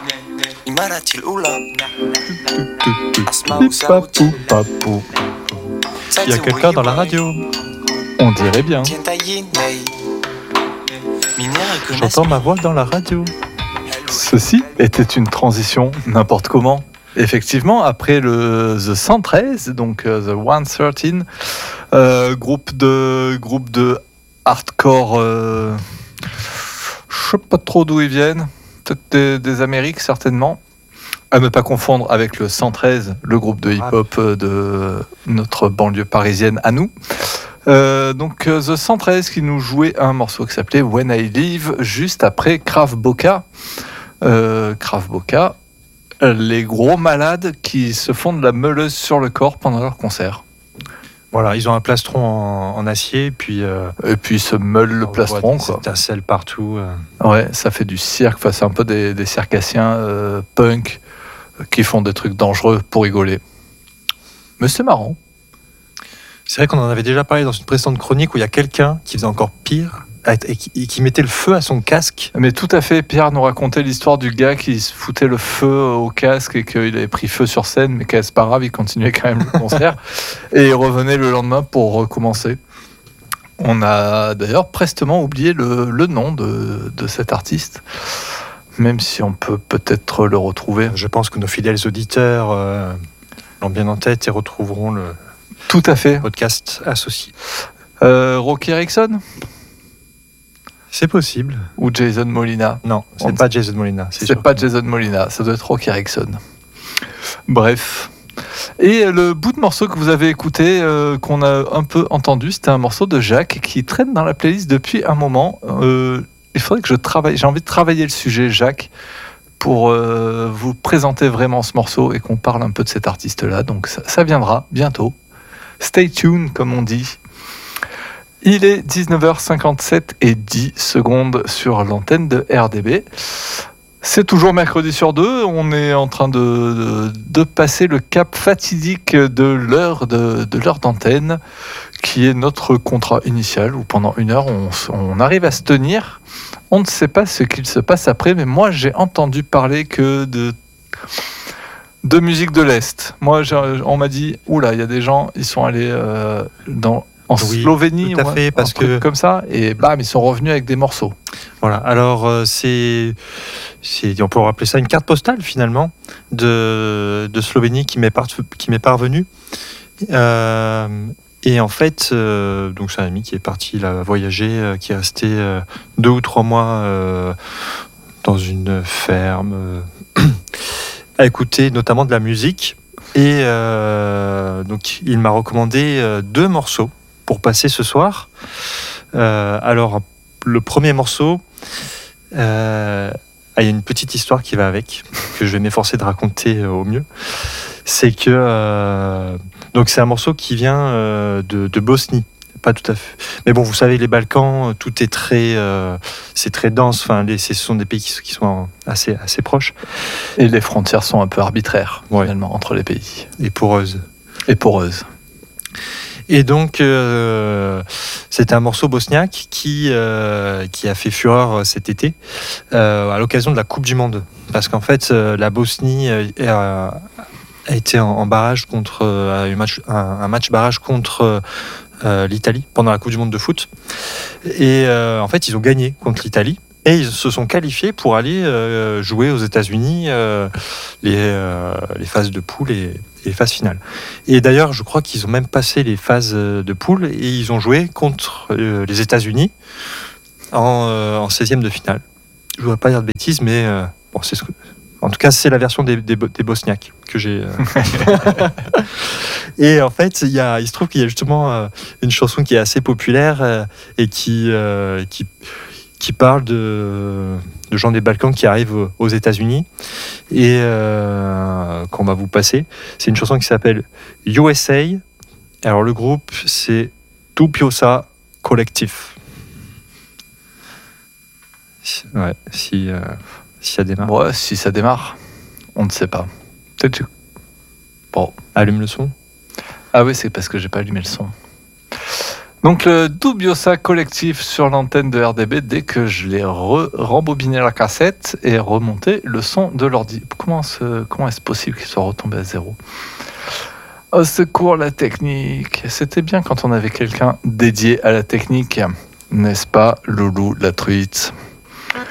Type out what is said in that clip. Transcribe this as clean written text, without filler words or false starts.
Il y a quelqu'un dans la radio. On dirait bien. J'entends ma voix dans la radio. Ceci était une transition n'importe comment. Effectivement, après le The 113, donc The 113, groupe de hardcore, je sais pas trop d'où ils viennent, peut-être des Amériques certainement, à ne pas confondre avec le 113, le groupe de hip-hop de notre banlieue parisienne à nous. Donc The 113 qui nous jouait un morceau qui s'appelait When I Leave, juste après Krav Boka. Krav Boka, les gros malades qui se font de la meuleuse sur le corps pendant leur concert. Voilà, ils ont un plastron en acier, et puis ils se meulent le plastron. Des étincelles partout. Ouais, ça fait du cirque. Enfin, c'est un peu des circassiens punk qui font des trucs dangereux pour rigoler. Mais c'est marrant. C'est vrai qu'on en avait déjà parlé dans une précédente chronique où il y a quelqu'un qui faisait encore pire et qui mettait le feu à son casque. Mais tout à fait, Pierre nous racontait l'histoire du gars qui se foutait le feu au casque et qu'il avait pris feu sur scène, mais c'est pas grave, il continuait quand même le concert et il revenait le lendemain pour recommencer. On a d'ailleurs prestement oublié le nom de cet artiste, même si on peut peut-être le retrouver. Je pense que nos fidèles auditeurs l'ont bien en tête et retrouveront le tout à fait podcast associé. Rocky Erickson ? C'est possible. Ou Jason Molina ? Non, c'est pas Jason Molina. C'est pas Jason Molina, ça doit être Rocky Erickson. Bref. Et le bout de morceau que vous avez écouté, qu'on a un peu entendu, c'était un morceau de Jacques qui traîne dans la playlist depuis un moment. Il faudrait que je travaille. J'ai envie de travailler le sujet, Jacques, pour vous présenter vraiment ce morceau et qu'on parle un peu de cet artiste-là. Donc ça viendra bientôt. Stay tuned, comme on dit. Il est 19h57 et 10 secondes sur l'antenne de RDB. C'est toujours mercredi sur 2. On est en train de passer le cap fatidique de l'heure d'antenne, qui est notre contrat initial, où pendant une heure, on arrive à se tenir. On ne sait pas ce qu'il se passe après, mais moi, j'ai entendu parler que de musique de l'Est. Moi, on m'a dit, oula, il y a des gens, ils sont allés en Slovénie, tout à fait, parce que comme ça, et bam, ils sont revenus avec des morceaux. Voilà. Alors on peut rappeler ça une carte postale finalement de Slovénie qui m'est parvenue. Et en fait, donc c'est un ami qui est parti là voyager, qui est resté 2 ou 3 mois dans une ferme à écouter notamment de la musique. Et donc il m'a recommandé 2 morceaux pour passer ce soir. Alors, le premier morceau, il y a une petite histoire qui va avec, que je vais m'efforcer de raconter au mieux. C'est que donc c'est un morceau qui vient de Bosnie. Pas tout à fait. Mais bon, vous savez, les Balkans, tout est c'est très dense. Enfin, ce sont des pays qui sont assez proches. Et les frontières sont un peu arbitraires, finalement, entre les pays. Et poreuses. Et donc, c'est un morceau bosniaque qui a fait fureur cet été à l'occasion de la Coupe du Monde. Parce qu'en fait, la Bosnie a été en barrage contre un match barrage contre l'Italie pendant la Coupe du Monde de foot. Et en fait, ils ont gagné contre l'Italie. Et ils se sont qualifiés pour aller jouer aux États-Unis les phases de poule et les phases finales. Et d'ailleurs, je crois qu'ils ont même passé les phases de poule et ils ont joué contre les États-Unis en 16e de finale. Je ne voudrais pas dire de bêtises, mais bon, en tout cas, c'est la version des Bosniaques que j'ai. Et en fait, il se trouve qu'il y a justement une chanson qui est assez populaire et qui parle de gens des Balkans qui arrivent aux États-Unis et qu'on va vous passer. C'est une chanson qui s'appelle USA. Alors le groupe, c'est Tupiosa Collective. Ouais, si ça démarre. Ouais, si ça démarre, on ne sait pas. Peut-être. Bon. Allume le son. Ah oui, c'est parce que j'ai pas allumé le son. Donc le Dubiosa collectif sur l'antenne de RDB dès que je l'ai rembobiné la cassette et remonté le son de l'ordi. Comment est-ce possible qu'il soit retombé à zéro ? Au secours la technique. C'était bien quand on avait quelqu'un dédié à la technique, n'est-ce pas, Loulou la truite ?